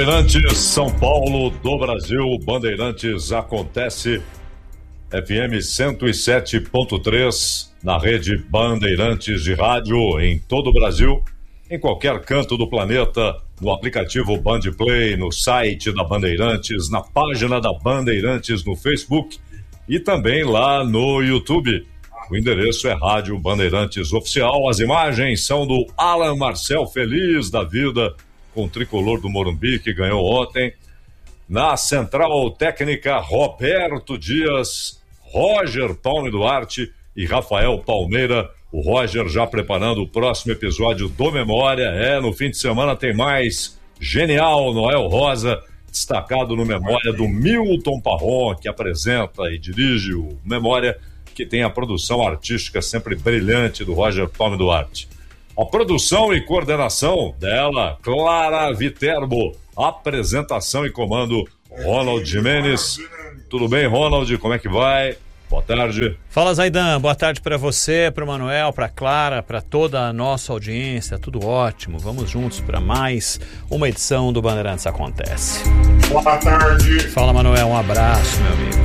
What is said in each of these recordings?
Bandeirantes, São Paulo do Brasil, Bandeirantes acontece, FM 107.3, na rede Bandeirantes de rádio em todo o Brasil, em qualquer canto do planeta, no aplicativo Bandplay, no site da Bandeirantes, na página da Bandeirantes no Facebook e também lá no YouTube. O endereço é Rádio Bandeirantes Oficial. As imagens são do Alan Marcel, feliz da vida, com o tricolor do Morumbi, que ganhou ontem. Na central técnica, Roberto Dias, Roger Palme Duarte e Rafael Palmeira. O Roger já preparando o próximo episódio do Memória. No fim de semana tem mais Genial Noel Rosa, destacado no Memória do Milton Parron, que apresenta e dirige o Memória, que tem a produção artística sempre brilhante do Roger Palme Duarte. A produção e coordenação dela, Clara Viterbo. Apresentação e comando, Ronald Jimenez. Tudo bem, Ronald? Como é que vai? Boa tarde. Fala, Zaidan. Boa tarde para você, para o Manuel, para a Clara, para toda a nossa audiência. Tudo ótimo. Vamos juntos para mais uma edição do Bandeirantes Acontece. Boa tarde. Fala, Manuel. Um abraço, meu amigo.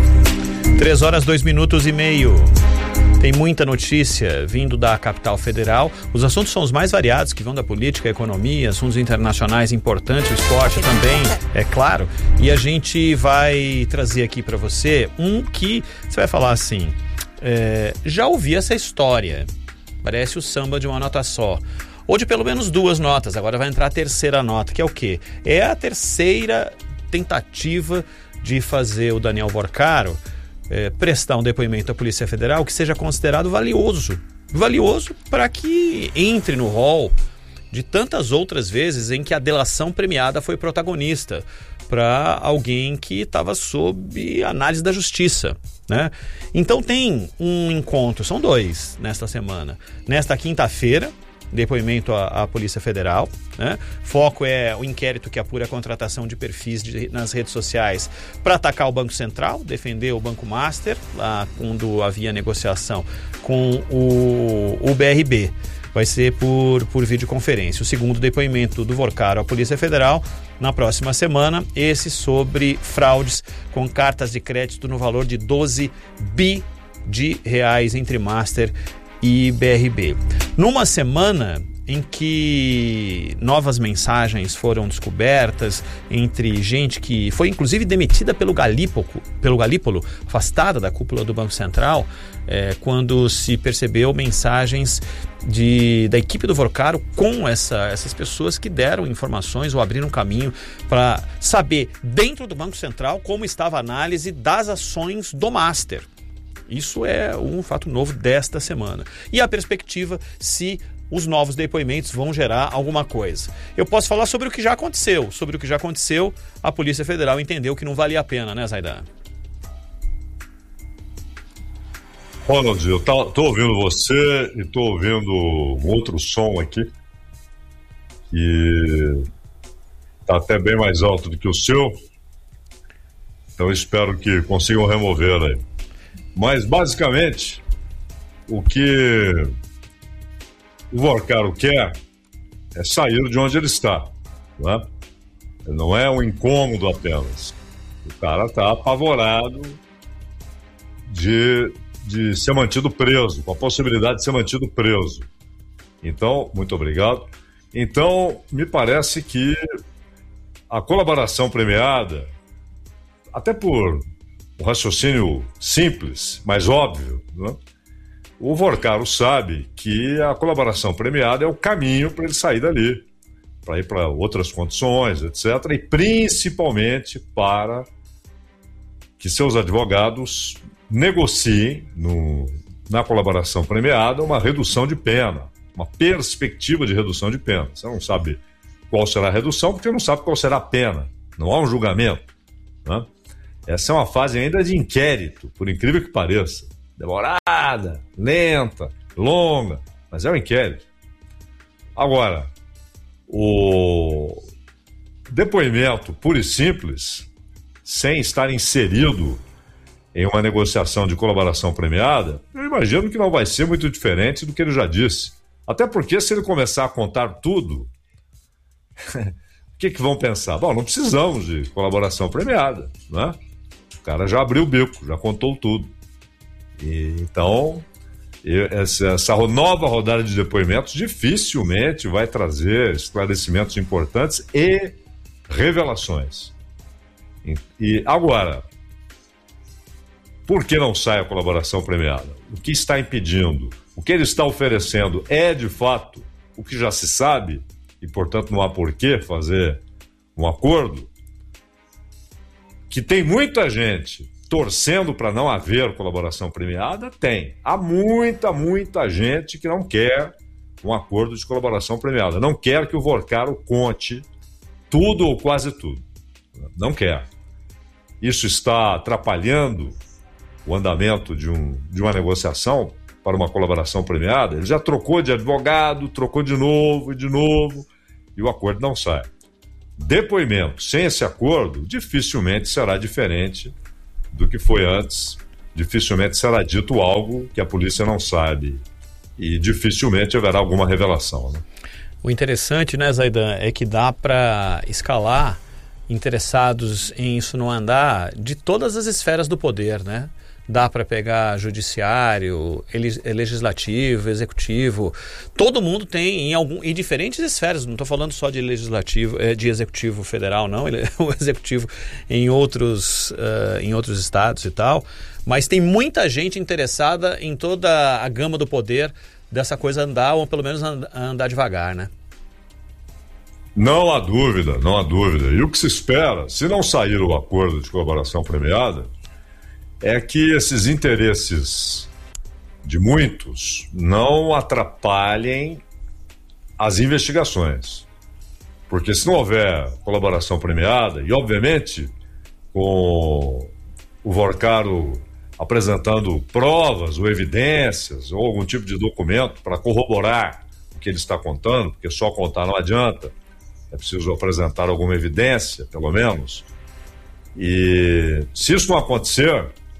3h02:30. Tem muita notícia vindo da capital federal. Os assuntos são os mais variados, que vão da política, economia, assuntos internacionais importantes, o esporte também, é claro. E a gente vai trazer aqui para você um que você vai falar assim, já ouvi essa história, parece o samba de uma nota só. Ou de pelo menos duas notas, agora vai entrar a terceira nota, que é o quê? É a terceira tentativa de fazer o Daniel Vorcaro prestar um depoimento à Polícia Federal que seja considerado valioso para que entre no rol de tantas outras vezes em que a delação premiada foi protagonista para alguém que estava sob análise da justiça, né? Então tem um encontro, são dois nesta semana, nesta quinta-feira, depoimento à Polícia Federal, né? Foco é o inquérito que apura a contratação de perfis nas redes sociais para atacar o Banco Central, defender o Banco Master, lá quando havia negociação com o BRB. Vai ser por videoconferência. O segundo depoimento do Vorcaro à Polícia Federal na próxima semana, esse sobre fraudes com cartas de crédito no valor de 12 bi de reais entre Master e BRB. Numa semana em que novas mensagens foram descobertas entre gente que foi inclusive demitida pelo Galípolo, afastada da cúpula do Banco Central, quando se percebeu mensagens da equipe do Vorcaro com essas pessoas que deram informações ou abriram caminho para saber dentro do Banco Central como estava a análise das ações do Master. Isso é um fato novo desta semana. E a perspectiva se os novos depoimentos vão gerar alguma coisa. Eu posso falar sobre o que já aconteceu. Sobre o que já aconteceu, a Polícia Federal entendeu que não valia a pena, né, Zaidan? Ronald, eu tô ouvindo você e tô ouvindo um outro som aqui que tá até bem mais alto do que o seu. Então eu espero que consigam remover aí. Mas, basicamente, o que o Vorcaro quer é sair de onde ele está, né? Não é um incômodo apenas. O cara está apavorado de ser mantido preso, com a possibilidade de ser mantido preso. Então, muito obrigado. Então, me parece que a colaboração premiada, até por um raciocínio simples, mas óbvio, né? O Vorcaro sabe que a colaboração premiada é o caminho para ele sair dali, para ir para outras condições, etc. E principalmente para que seus advogados negociem na colaboração premiada uma redução de pena, uma perspectiva de redução de pena. Você não sabe qual será a redução porque não sabe qual será a pena. Não há um julgamento, né? Essa é uma fase ainda de inquérito, por incrível que pareça. Demorada, lenta, longa, mas é um inquérito. Agora, o depoimento puro e simples, sem estar inserido em uma negociação de colaboração premiada, eu imagino que não vai ser muito diferente do que ele já disse. Até porque se ele começar a contar tudo, o que vão pensar? Bom, não precisamos de colaboração premiada, né? O cara já abriu o bico, já contou tudo. Então, essa nova rodada de depoimentos dificilmente vai trazer esclarecimentos importantes e revelações. E agora, por que não sai a colaboração premiada? O que está impedindo? O que ele está oferecendo é, de fato, o que já se sabe e, portanto, não há por que fazer um acordo? Que tem muita gente torcendo para não haver colaboração premiada? Tem. Há muita gente que não quer um acordo de colaboração premiada. Não quer que o Vorcaro conte tudo ou quase tudo. Não quer. Isso está atrapalhando o andamento de uma negociação para uma colaboração premiada. Ele já trocou de advogado, trocou de novo, e o acordo não sai. Depoimento sem esse acordo dificilmente será diferente do que foi antes, dificilmente será dito algo que a polícia não sabe e dificilmente haverá alguma revelação, né? O interessante, né, Zaidan, é que dá para escalar interessados em isso não andar de todas as esferas do poder, né? Dá para pegar judiciário, legislativo, executivo. Todo mundo tem em diferentes esferas. Não estou falando só de legislativo, de executivo federal, não. O executivo em outros estados e tal. Mas tem muita gente interessada em toda a gama do poder dessa coisa andar, ou pelo menos andar devagar, né? Não há dúvida. E o que se espera, se não sair o acordo de colaboração premiada, é que esses interesses de muitos não atrapalhem as investigações. Porque se não houver colaboração premiada, e obviamente com o Vorcaro apresentando provas ou evidências ou algum tipo de documento para corroborar o que ele está contando, porque só contar não adianta, é preciso apresentar alguma evidência, pelo menos. E se isso não acontecer,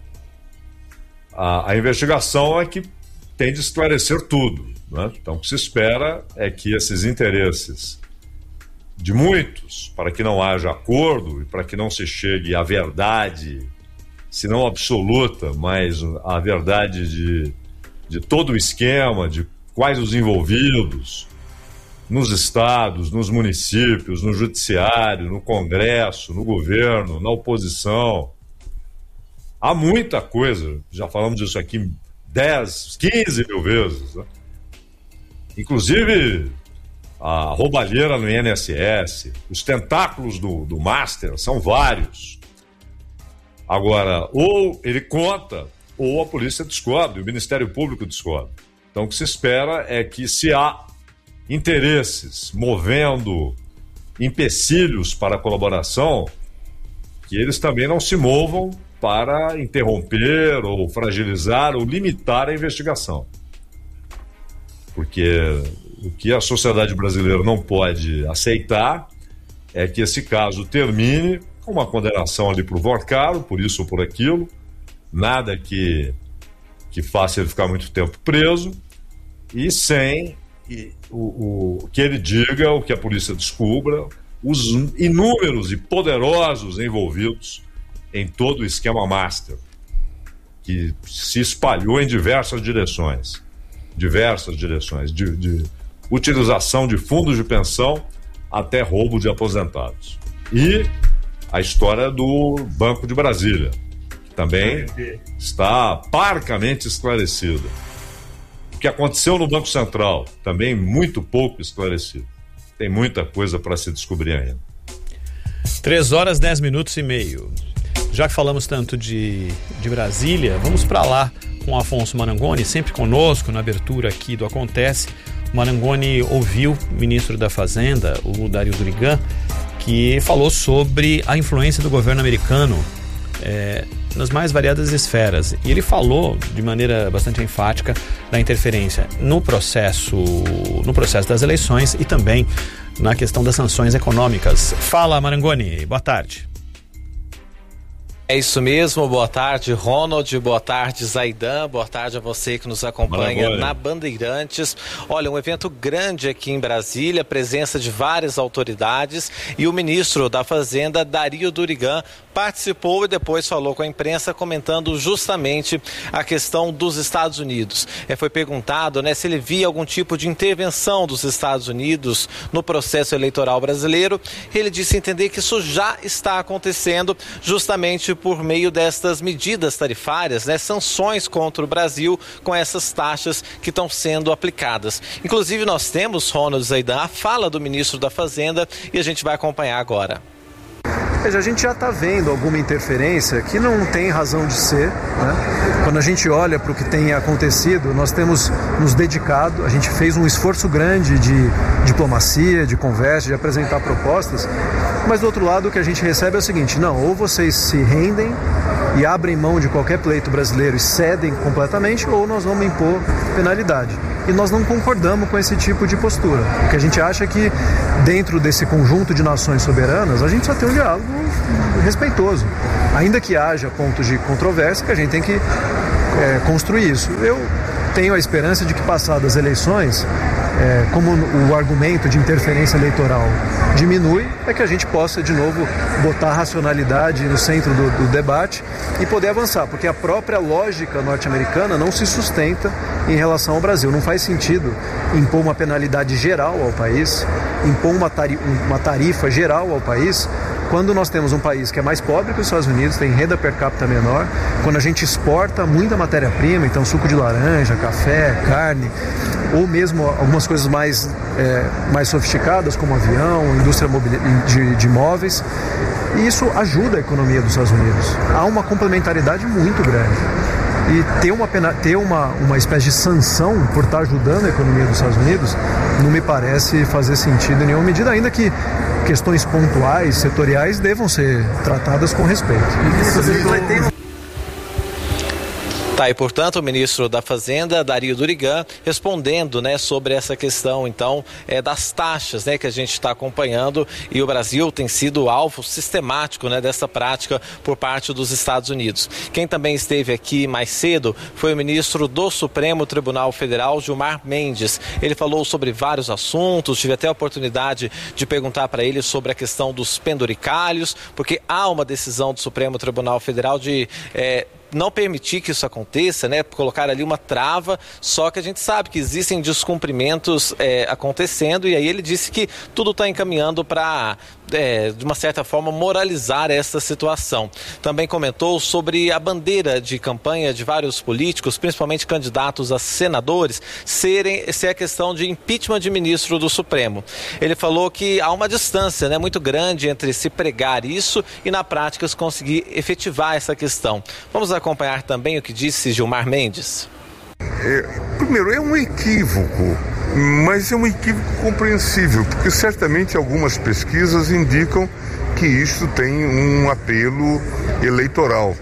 a investigação é que tem de esclarecer tudo, né? Então, o que se espera é que esses interesses de muitos, para que não haja acordo e para que não se chegue à verdade, se não absoluta, mas a verdade de todo o esquema, de quais os envolvidos, nos estados, nos municípios, no judiciário, no Congresso, no governo, na oposição. Há muita coisa, já falamos disso aqui 10, 15 mil vezes, né? Inclusive a roubalheira no INSS, os tentáculos do Master são vários. Agora, ou ele conta, ou a polícia descobre, o Ministério Público descobre. Então o que se espera é que, se há interesses movendo empecilhos para a colaboração, que eles também não se movam para interromper ou fragilizar ou limitar a investigação. Porque o que a sociedade brasileira não pode aceitar é que esse caso termine com uma condenação ali para o Vorcaro, por isso ou por aquilo, nada que faça ele ficar muito tempo preso, e sem o que ele diga, o que a polícia descubra, os inúmeros e poderosos envolvidos em todo o esquema Master, que se espalhou em diversas direções, de utilização de fundos de pensão até roubo de aposentados. E a história do Banco de Brasília, que também está parcamente esclarecida. O que aconteceu no Banco Central, também muito pouco esclarecido. Tem muita coisa para se descobrir ainda. 3h10:30. Já que falamos tanto de Brasília, vamos para lá com o Afonso Marangoni, sempre conosco na abertura aqui do Acontece. O Marangoni ouviu o ministro da Fazenda, o Dario Durigan, que falou sobre a influência do governo americano nas mais variadas esferas. E ele falou de maneira bastante enfática da interferência no processo das eleições e também na questão das sanções econômicas. Fala, Marangoni, boa tarde. É isso mesmo, boa tarde Ronald, boa tarde Zaidan, boa tarde a você que nos acompanha na Bandeirantes. Olha, um evento grande aqui em Brasília, presença de várias autoridades e o ministro da Fazenda, Dario Durigan, participou e depois falou com a imprensa comentando justamente a questão dos Estados Unidos. Foi perguntado, se ele via algum tipo de intervenção dos Estados Unidos no processo eleitoral brasileiro. Ele disse entender que isso já está acontecendo justamente por meio destas medidas tarifárias, sanções contra o Brasil com essas taxas que estão sendo aplicadas. Inclusive nós temos, Ronald Zaidan, a fala do ministro da Fazenda e a gente vai acompanhar agora. A gente já está vendo alguma interferência que não tem razão de ser, Quando a gente olha para o que tem acontecido, nós temos nos dedicado, a gente fez um esforço grande de diplomacia, de conversa, de apresentar propostas, mas do outro lado o que a gente recebe é o seguinte: não, ou vocês se rendem e abrem mão de qualquer pleito brasileiro e cedem completamente, ou nós vamos impor penalidade. E nós não concordamos com esse tipo de postura. O que a gente acha é que dentro desse conjunto de nações soberanas, a gente precisa ter um diálogo respeitoso. Ainda que haja pontos de controvérsia, que a gente tem que construir isso. Eu tenho a esperança de que, passadas as eleições, como o argumento de interferência eleitoral diminui, é que a gente possa de novo botar a racionalidade no centro do debate e poder avançar, porque a própria lógica norte-americana não se sustenta em relação ao Brasil. Não faz sentido impor uma penalidade geral ao país, impor uma tarifa geral ao país, quando nós temos um país que é mais pobre que os Estados Unidos, tem renda per capita menor, quando a gente exporta muita matéria-prima, então suco de laranja, café, carne, ou mesmo algumas coisas mais sofisticadas, como avião, indústria de imóveis, e isso ajuda a economia dos Estados Unidos. Há uma complementaridade muito grande. E ter uma espécie de sanção por estar ajudando a economia dos Estados Unidos não me parece fazer sentido em nenhuma medida, ainda que questões pontuais, setoriais, devam ser tratadas com respeito. Tá, e portanto o ministro da Fazenda, Dario Durigan, respondendo, sobre essa questão, então, das taxas, que a gente está acompanhando, e o Brasil tem sido alvo sistemático, dessa prática por parte dos Estados Unidos. Quem também esteve aqui mais cedo foi o ministro do Supremo Tribunal Federal, Gilmar Mendes. Ele falou sobre vários assuntos, tive até a oportunidade de perguntar para ele sobre a questão dos penduricalhos, porque há uma decisão do Supremo Tribunal Federal de não permitir que isso aconteça, colocar ali uma trava, só que a gente sabe que existem descumprimentos acontecendo, e aí ele disse que tudo está encaminhando para, de uma certa forma, moralizar essa situação. Também comentou sobre a bandeira de campanha de vários políticos, principalmente candidatos a senadores, ser a questão de impeachment de ministro do Supremo. Ele falou que há uma distância muito grande entre se pregar isso e na prática se conseguir efetivar essa questão. Vamos acompanhar também o que disse Gilmar Mendes. Primeiro, é um equívoco, mas é um equívoco compreensível, porque certamente algumas pesquisas indicam que isto tem um apelo eleitoral.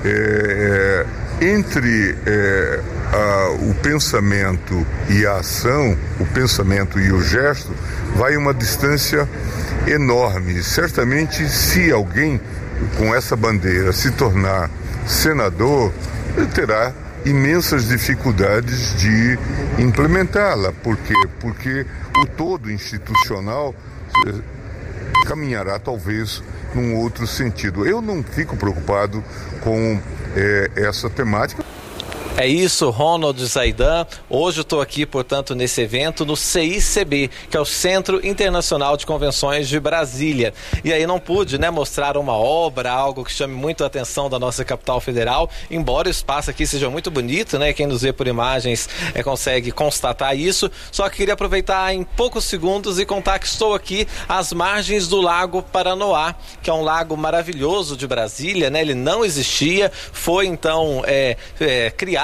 Entre o pensamento e a ação, o pensamento e o gesto, vai uma distância enorme. Certamente, se alguém com essa bandeira se tornar senador, ele terá imensas dificuldades de implementá-la. Por quê? Porque o todo institucional caminhará talvez num outro sentido. Eu não fico preocupado com essa temática. É isso, Ronald Zaidan. Hoje eu estou aqui, portanto, nesse evento no CICB, que é o Centro Internacional de Convenções de Brasília. E aí não pude, mostrar uma obra, algo que chame muito a atenção da nossa capital federal, embora o espaço aqui seja muito bonito, Quem nos vê por imagens consegue constatar isso. Só que queria aproveitar em poucos segundos e contar que estou aqui às margens do Lago Paranoá, que é um lago maravilhoso de Brasília, Ele não existia, foi então criado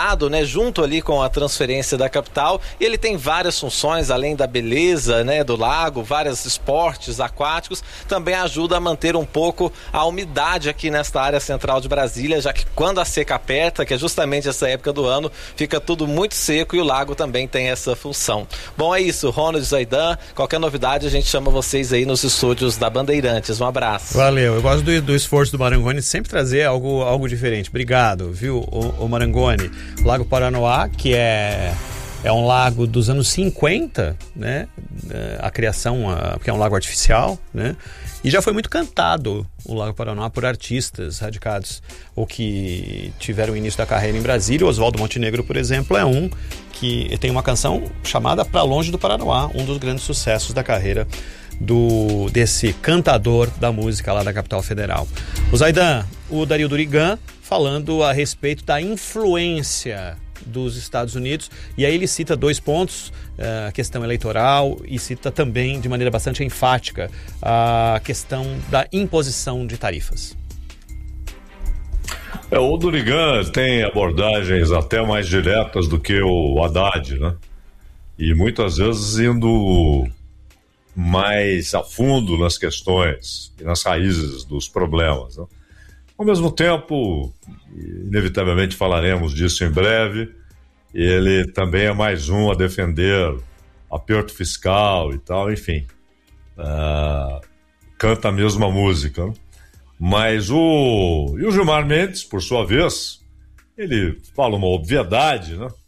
criado, né, junto ali com a transferência da capital, e ele tem várias funções, além da beleza, né, do lago, vários esportes aquáticos, também ajuda a manter um pouco a umidade aqui nesta área central de Brasília, já que quando a seca aperta, que é justamente essa época do ano, fica tudo muito seco e o lago também tem essa função. Bom, é isso, Ronald, Zaidan, qualquer novidade a gente chama vocês aí nos estúdios da Bandeirantes. Um abraço. Valeu, eu gosto do esforço do Marangoni sempre trazer algo diferente. Obrigado, viu, o Marangoni. Lago Paranoá, que é um lago dos anos 50, né? A criação, porque é um lago artificial, né? E já foi muito cantado o Lago Paranoá por artistas radicados ou que tiveram o início da carreira em Brasília. O Oswaldo Montenegro, por exemplo, é um que tem uma canção chamada Pra Longe do Paranoá, um dos grandes sucessos da carreira desse cantador da música lá da capital federal. O Zaidan, o Dario Durigan, falando a respeito da influência dos Estados Unidos, e aí ele cita 2 pontos, a questão eleitoral, e cita também de maneira bastante enfática a questão da imposição de tarifas. O Durigan tem abordagens até mais diretas do que o Haddad, né? E muitas vezes indo mais a fundo nas questões e nas raízes dos problemas, né? Ao mesmo tempo, inevitavelmente falaremos disso em breve, ele também é mais um a defender aperto fiscal e tal, enfim, canta a mesma música, né? Mas o Gilmar Mendes, por sua vez, ele fala uma obviedade, né?